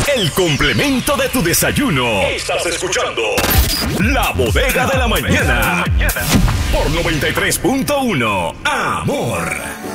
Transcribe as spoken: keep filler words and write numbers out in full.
el complemento de tu desayuno. Estás escuchando La Bodega de la Mañana por noventa y tres punto uno. Amor.